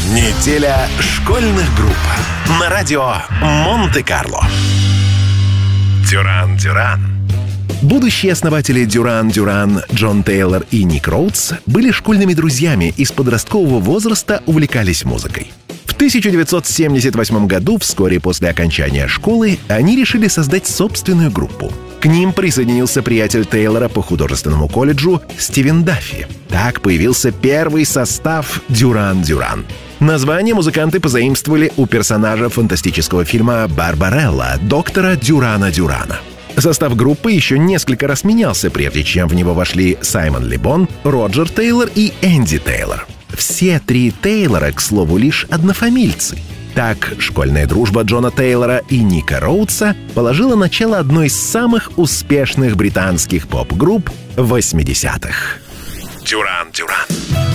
Неделя школьных групп на радио Монте-Карло. Дюран-Дюран. Будущие основатели Дюран-Дюран Джон Тейлор и Ник Роудс были школьными друзьями и с подросткового возраста увлекались музыкой. В 1978 году, вскоре после окончания школы, они решили создать собственную группу. К ним присоединился приятель Тейлора по художественному колледжу Стивен Даффи. Так появился первый состав Дюран-Дюран. Название музыканты позаимствовали у персонажа фантастического фильма «Барбарелла» доктора Дюрана Дюрана. Состав группы еще несколько раз менялся, прежде чем в него вошли Саймон Ле Bon, Роджер Тейлор и Энди Тейлор. Все три Тейлора, к слову, лишь однофамильцы. Так, школьная дружба Джона Тейлора и Ника Роудса положила начало одной из самых успешных британских поп-групп 80-х. Дюран-Дюран.